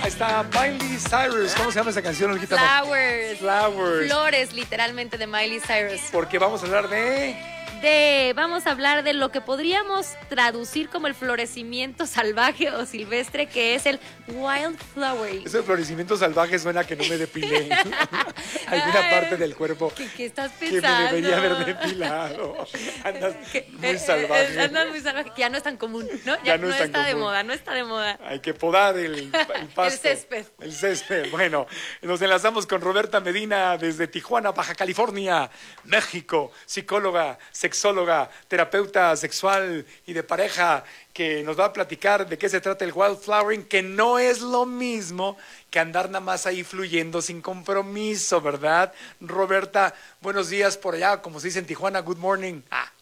está Miley Cyrus. ¿Cómo se llama esa canción, Olguita? Flowers. Flowers. Flores, literalmente, de Miley Cyrus. Porque vamos a hablar Vamos a hablar de lo que podríamos traducir como el florecimiento salvaje o silvestre, que es el wildflowering. Ese florecimiento salvaje suena que no me depilé. Alguna parte del cuerpo ¿Qué estás que pensando? me debería haber depilado. Andas muy salvaje. Andas muy salvaje, que ya no es tan común, ¿no? Ya no es tan está de común. moda, no está de moda. Hay que podar el pasto. El césped. El césped. Bueno, nos enlazamos con Roberta Medina desde Tijuana, Baja California, México, psicóloga, sexóloga, terapeuta sexual y de pareja, que nos va a platicar de qué se trata el wildflowering, que no es lo mismo que andar nada más ahí fluyendo sin compromiso, ¿verdad? Roberta, buenos días por allá, como se dice en Tijuana, good morning.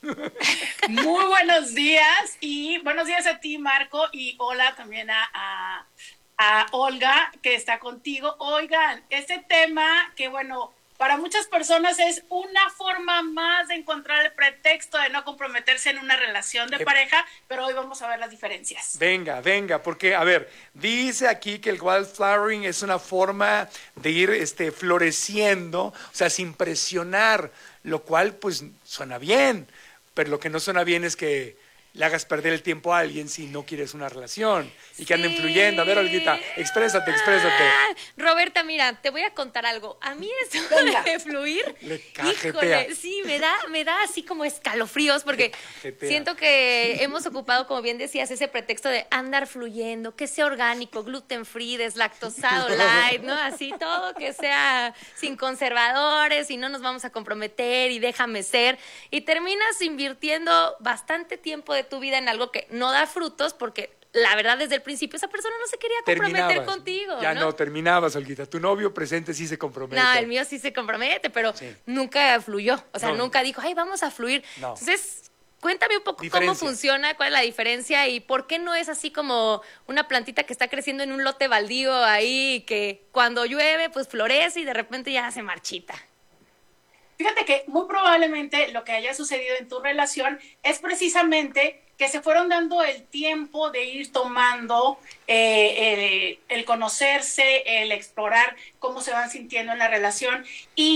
Muy buenos días y buenos días a ti, Marco, y hola también a Olga, que está contigo. Oigan, este tema que, bueno, para muchas personas es una forma más de encontrar el pretexto de no comprometerse en una relación de pareja, pero hoy vamos a ver las diferencias. Venga, porque, a ver, dice aquí que el wildflowering es una forma de ir floreciendo, o sea, sin presionar, lo cual, pues, suena bien, pero lo que no suena bien es que le hagas perder el tiempo a alguien si no quieres una relación y que anden fluyendo. A ver, Olguita, exprésate. Roberta, mira, te voy a contar algo. A mí eso de fluir, híjole, sí, me da así como escalofríos, porque siento que hemos ocupado, como bien decías, ese pretexto de andar fluyendo, que sea orgánico, gluten free, deslactosado, light, ¿no? Así todo que sea sin conservadores y no nos vamos a comprometer y déjame ser. Y terminas invirtiendo bastante tiempo de tu vida en algo que no da frutos, porque la verdad desde el principio esa persona no se quería comprometer contigo. Ya no terminabas, Olguita. Tu novio presente sí se compromete. No, el mío sí se compromete, pero nunca fluyó. O sea, nunca dijo, ay, vamos a fluir. No. Entonces, cuéntame un poco cómo funciona, cuál es la diferencia y por qué no es así como una plantita que está creciendo en un lote baldío ahí, que cuando llueve pues florece y de repente ya se marchita. Fíjate que muy probablemente lo que haya sucedido en tu relación es precisamente que se fueron dando el tiempo de ir tomando el conocerse, el explorar cómo se van sintiendo en la relación y